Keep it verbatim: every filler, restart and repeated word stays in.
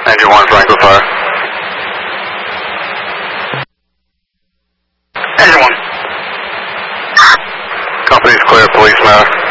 Engine one, Franklin Fire. Engine one. Company's clear, police matter.